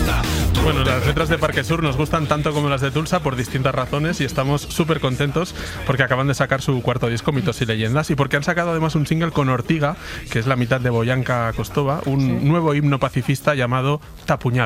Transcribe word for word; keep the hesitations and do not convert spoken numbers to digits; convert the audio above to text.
Bueno, las letras de Parque Sur nos gustan tanto como las de Tulsa por distintas razones y estamos súper contentos porque acaban de sacar su cuarto disco, Mitos y Leyendas, y porque han sacado además un single con Ortiga, que es la mitad de Boyanka Kostova, un sí. nuevo himno pacifista llamado Tapuñal.